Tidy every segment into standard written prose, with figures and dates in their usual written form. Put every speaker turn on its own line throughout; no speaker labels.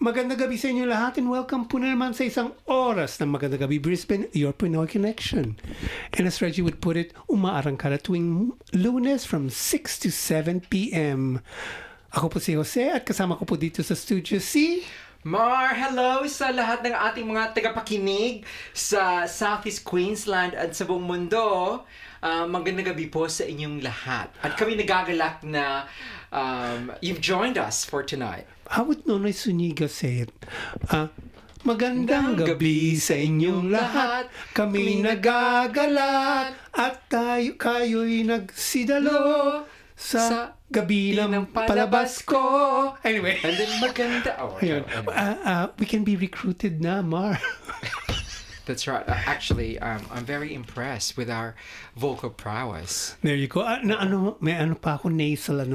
Magandang gabi sa inyo lahat and welcome po na naman sa isang oras ng Magandang Gabi Brisbane, your Pinoy Connection. And as Reggie would put it, umaarangkada tuwing Lunes from 6 to 7 p.m. Ako po si Jose at kasama ko po dito sa studio si...
Mar, hello sa lahat ng ating mga tagapakinig sa Southeast Queensland at sa buong mundo. Magandang gabi po sa inyong lahat. At kami nagagalak na you've joined us for tonight.
How would Nonoy Suniga say it? Magandang gabi sa inyong lahat. Kami nagagalak at kayo'y nagsidalo sa gabi ng palabas ko. Anyway.
And then maganda.
We can be recruited na, Mar.
That's right. Actually, I'm very impressed with our vocal prowess.
There you go. May pa ako nasal,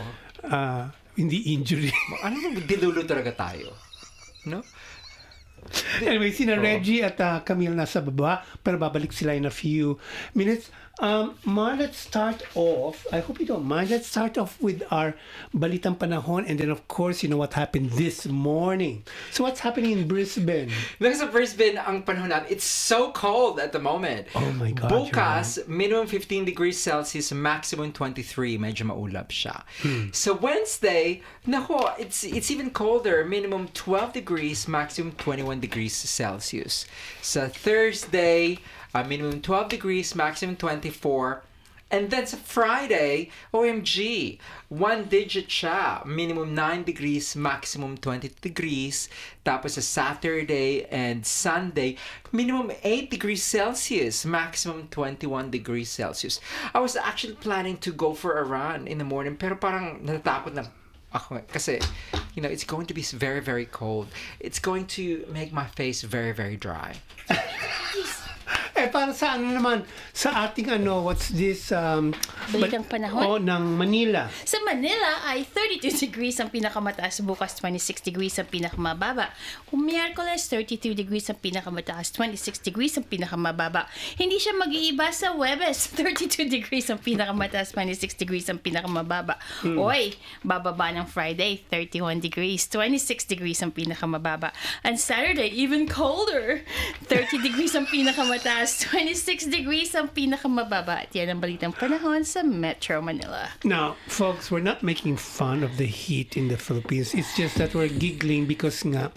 hindi injury.
Dilulo talaga tayo. No?
Anyway, sina Reggie at Camille nasa baba, pero babalik sila in a few minutes. Mar, let's start off. I hope you don't mind. Let's start off with our Balitang Panahon, and then of course, you know what happened this morning. So what's happening in Brisbane?
Sa Brisbane, ang panahon natin, it's so cold at the moment.
Oh my God.
Bukas, minimum 15 degrees Celsius, maximum 23. Medyo maulap siya. So Wednesday, it's even colder. Minimum 12 degrees, maximum 21 degrees Celsius. So Thursday, minimum 12 degrees, maximum 24. And then sa Friday, OMG, one digit siya. Minimum 9 degrees, maximum 20 degrees. Tapos sa Saturday and Sunday, minimum 8 degrees Celsius, maximum 21 degrees Celsius. I was actually planning to go for a run in the morning, pero parang natatakot na ako kasi, it's going to be very, very cold. It's going to make my face very, very dry.
Para sa naman, sa ating what's this?
Balitang Panahon?
Ng Manila.
Sa Manila ay 32 degrees ang pinakamataas, bukas 26 degrees ang pinakamababa. Kung Miyerkules, 32 degrees ang pinakamataas, 26 degrees ang pinakamababa. Hindi siya mag-iiba sa Huwebes, 32 degrees ang pinakamataas, 26 degrees ang pinakamababa. Oy, bababa ng Friday, 31 degrees, 26 degrees ang pinakamababa. And Saturday, even colder, 30 degrees ang pinakamataas, 26 degrees ang pinakamababa. At yan ang Balitang Panahon sa Metro Manila.
Now, folks, we're not making fun of the heat in the Philippines. It's just that we're giggling because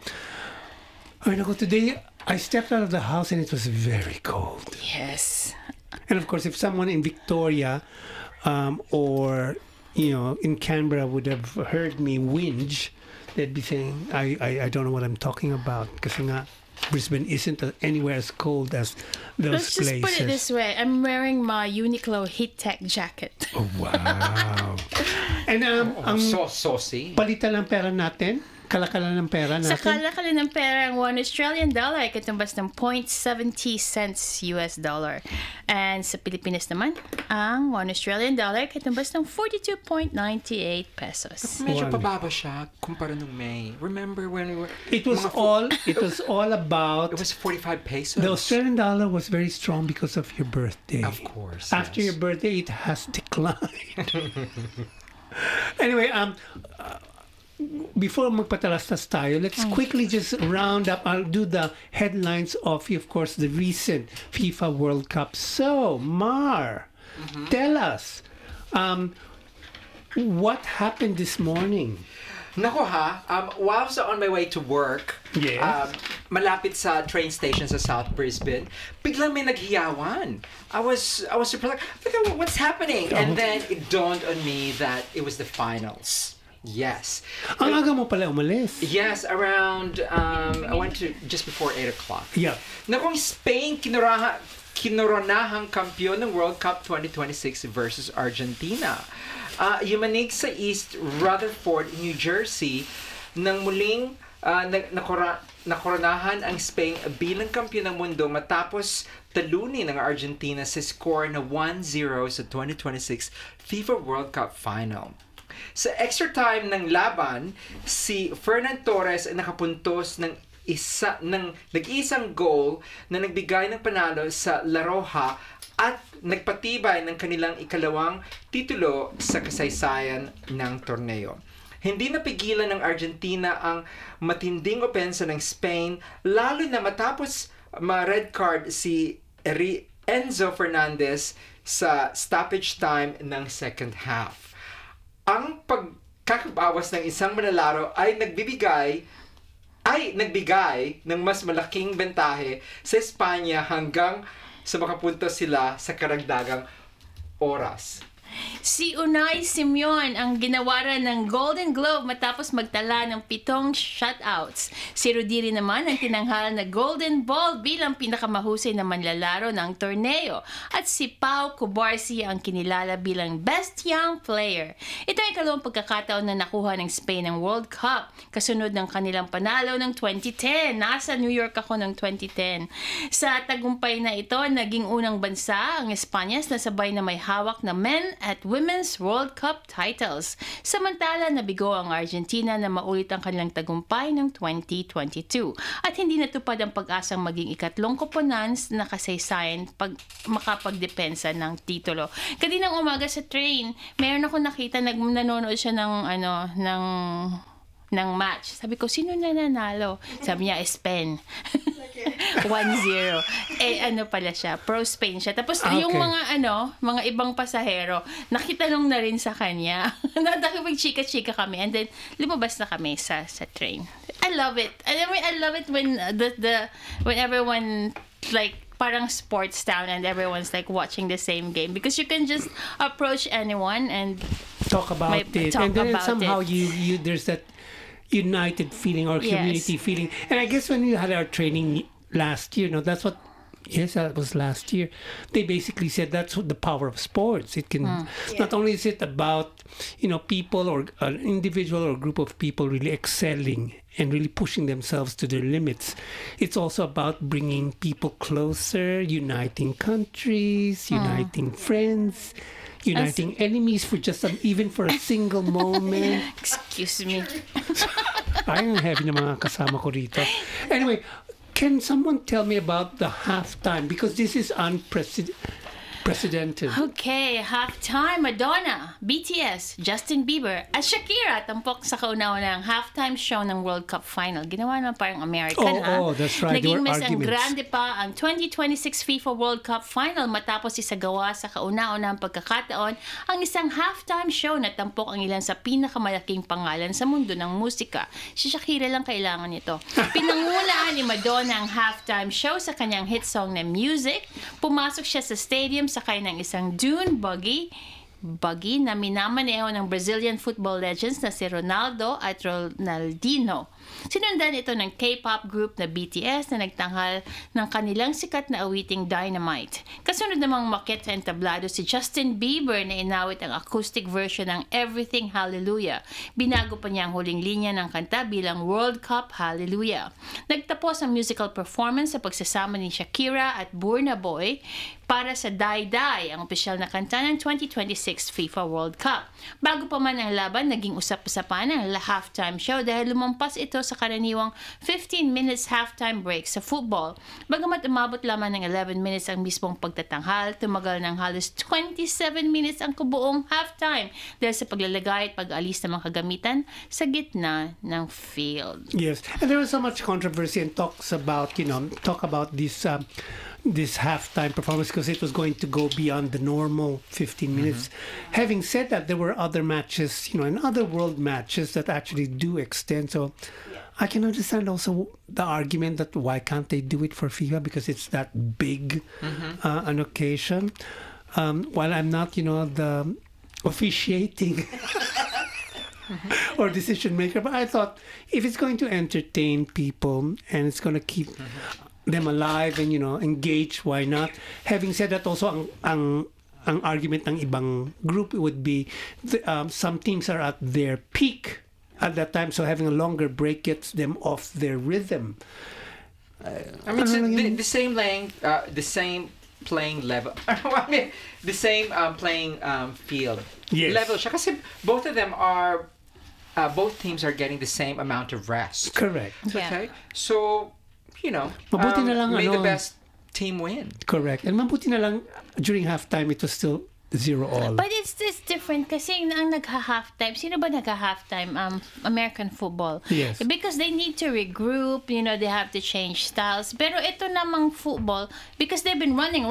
today I stepped out of the house and it was very cold.
Yes.
And of course, if someone in Victoria or in Canberra would have heard me whinge, they'd be saying, I don't know what I'm talking about. Kasi Brisbane isn't anywhere as cold as those
places.
places.
Let's just put it this way. I'm wearing my Uniqlo Heat Tech jacket.
Oh, wow. And
so saucy.
Palitan ng pera natin, kalakalan ng pera natin.
Sa kalakalan ng pera, ang $1 Australian ay katumbas ng 0.70 cents US dollar. And sa Pilipinas naman, ang $1 Australian katumbas ng 42.98 pesos.
Medyo pababa siya kumpara nung May. Remember when we were...
It was all about...
It was 45 pesos.
The Australian dollar was very strong because of your birthday.
Of course.
After your birthday, it has declined. Anyway, before magpatalastas tayo, let's quickly just round up. I'll do the headlines of course, the recent FIFA World Cup. So, Mar, tell us, what happened this morning?
Nako while I was on my way to work, malapit sa train station sa South Brisbane, biglang may naghiyawan. I was surprised, like, what's happening? And then it dawned on me that it was the finals. Yes.
Ang aga mo pala umalis.
Yes, around, I went to just before 8 o'clock.
Yeah.
Nakong Spain, kinoronahang kampiyon ng World Cup 2026 versus Argentina. Yumanig sa East Rutherford, New Jersey, nang muling nakoronahan ang Spain bilang kampiyon ng mundo matapos talunin ng Argentina sa score na 1-0 sa 2026 FIFA World Cup Final. Sa extra time ng laban, si Fernan Torres ay nakapuntos ng nag-isang goal na nagbigay ng panalo sa La Roja at nagpatibay ng kanilang ikalawang titulo sa kasaysayan ng torneo. Hindi napigilan ng Argentina ang matinding opensa ng Spain, lalo na matapos ma-red card si Enzo Fernandez sa stoppage time ng second half. Ang pagkakabawas ng isang manlalaro ay nagbigay ng mas malaking bentahe sa Espanya hanggang sa makapunta sila sa karagdagang oras.
Si Unai Simon ang ginawaran ng Golden Globe matapos magtala ng 7 shutouts. Si Rodiri naman ang tinanghal na Golden Ball bilang pinakamahusay na manlalaro ng torneo. At si Pau Cubarsí ang kinilala bilang Best Young Player. Ito ay ikalawang pagkakataon na nakuha ng Spain ng World Cup, kasunod ng kanilang panalo ng 2010. Nasa New York ako ng 2010. Sa tagumpay na ito, naging unang bansa ang Espanyas na sabay na may hawak na men at Women's World Cup titles. Samantala, nabigo ang Argentina na maulit ang kanilang tagumpay ng 2022. At hindi natupad ang pag-asang maging ikatlong koponan na kasaysayan makapagdepensa ng titulo. Kaninang umaga sa train, meron ako nakita nanonood siya ng match. Sabi ko, sino na nanalo? Sabi niya, Spain. 1-0. Ano pala siya? Pro Spain siya. Tapos yung mga ibang pasahero, nakitanong na rin sa kanya. Nakipag-chika-chika kami. And then, lumabas na kami sa train. I love it. I love it when when everyone parang sports town and everyone's watching the same game, because you can just approach anyone and
talk about it. And then somehow you there's that united feeling or community feeling. And I guess when we had our training last year, that was last year. They basically said that's what the power of sports. It can not only is it about people or an individual or a group of people really excelling and really pushing themselves to their limits. It's also about bringing people closer, uniting countries, uniting friends, uniting enemies for even for a single moment.
Excuse me.
I'm having mga kasama ko rito. Anyway, can someone tell me about the halftime? Because this is unprecedented.
Okay, halftime, Madonna, BTS, Justin Bieber, at Shakira tampok sa kauna-unang halftime show ng World Cup Final. Ginawa naman parang American,
Oh, that's right.
Naging mas ang
arguments.
grande pa ang 2026 FIFA World Cup Final matapos isagawa sa kauna-unang pagkakataon ang isang halftime show na tampok ang ilan sa pinakamalaking pangalan sa mundo ng musika. Si Shakira lang kailangan nito. Pinangunahan ni Madonna ang halftime show sa kanyang hit song na Music. Pumasok siya sa stadium sakay ng isang dune buggy na minamaneho ng Brazilian football legends na si Ronaldo at Ronaldinho. Sinundan ito ng K-pop group na BTS na nagtanghal ng kanilang sikat na awiting Dynamite. Kasunod namang makit sa entablado si Justin Bieber na inawit ang acoustic version ng Everything Hallelujah. Binago pa niya ang huling linya ng kanta bilang World Cup Hallelujah. Nagtapos ang musical performance sa pagsasama ni Shakira at Burna Boy para sa Die Die, ang opisyal na kanta ng 2026 FIFA World Cup. Bago pa man ang laban, naging usap-usapan ang halftime show dahil lumampas ito sa karaniwang 15 minutes halftime break sa football. Bagamat umabot lamang ng 11 minutes ang mismong pagtatanghal, tumagal ng halos 27 minutes ang kabuong halftime dahil sa paglalagay at pag-alis ng mga kagamitan sa gitna ng field.
Yes, and there was so much controversy and talk about this halftime performance because it was going to go beyond the normal 15 minutes. Having said that, there were other matches, and other world matches that actually do extend. So I can understand also the argument that why can't they do it for FIFA because it's that big an occasion. While I'm not, the officiating or decision maker, but I thought if it's going to entertain people and it's going to keep them alive and engaged, why not? Having said that, also ang argument ng ibang group would be some teams are at their peak at that time, so having a longer break gets them off their rhythm.
I mean, so the same length, the same playing level. I mean, the same playing field level. Siya kasi both of them are, both teams are getting the same amount of rest.
Correct.
Okay, so.
Mabuti na lang,
may the best team win.
Correct. And mabuti na lang during halftime, it was still 0-0.
But it's different kasi ang nagha-halftime, sino ba nagha-halftime? American football.
Yes.
Because they need to regroup, they have to change styles. Pero ito namang football, because they've been running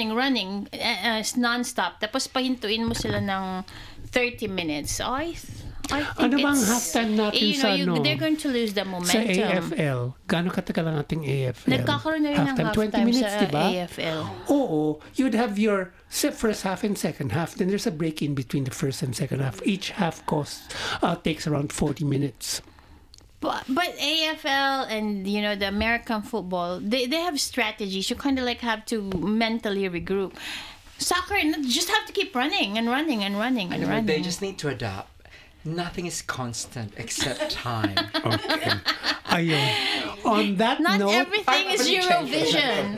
non-stop. Tapos pahintuin mo sila ng 30 minutes. I think
Ano bang halftime natin sa
they're going to lose the
sa
momentum.
AFL? Gaano katagal ang ating AFL?
Nagkakaroon na rin ng halftime
20 minutes,
sa
diba?
AFL.
Oo. You'd have your first half and second half. Then there's a break in between the first and second half. Each half takes around 40 minutes.
But AFL and the American football, they have strategies. You kind of like have to mentally regroup. Soccer, just have to keep running.
They just need to adapt. Nothing is constant except time.
Okay. Ayun. On that
Not
note,
everything is Eurovision.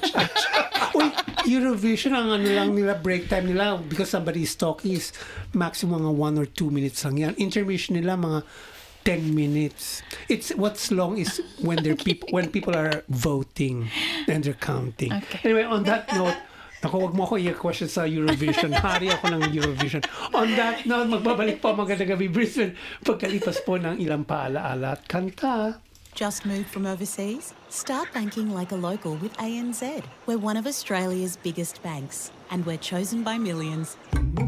Uy, Eurovision, ang lang nila, break time nila, because somebody is talking, is maximum mga 1 or 2 minutes lang yan. Intermission nila, mga 10 minutes. It's what's long is when people are voting and they're counting.
Okay.
Anyway, on that note, wag mo ako i-question sa Eurovision. Hari ako ng Eurovision. On that note, magbabalik po magandang gabi, Brisbane, pagkalipas po ng ilang paalaala at kanta.
Just moved from overseas? Start banking like a local with ANZ. We're one of Australia's biggest banks, and we're chosen by millions.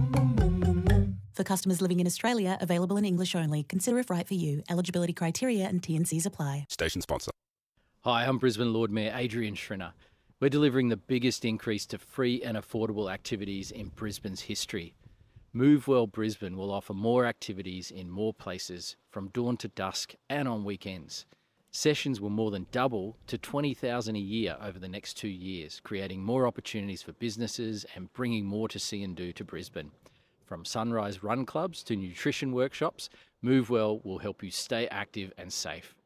For customers living in Australia, available in English only. Consider if right for you. Eligibility criteria and T&Cs apply.
Station sponsor.
Hi, I'm Brisbane Lord Mayor Adrian Schrinner. We're delivering the biggest increase to free and affordable activities in Brisbane's history. Move Well Brisbane will offer more activities in more places from dawn to dusk and on weekends. Sessions will more than double to 20,000 a year over the next 2 years, creating more opportunities for businesses and bringing more to see and do to Brisbane. From sunrise run clubs to nutrition workshops, Move Well will help you stay active and safe.